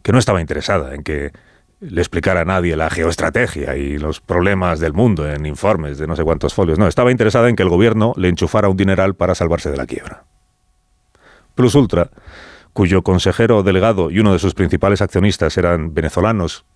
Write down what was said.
que no estaba interesada en que le explicara a nadie la geoestrategia y los problemas del mundo en informes de no sé cuántos folios. No, estaba interesada en que el gobierno le enchufara un dineral para salvarse de la quiebra. Plus Ultra, cuyo consejero delegado y uno de sus principales accionistas eran venezolanos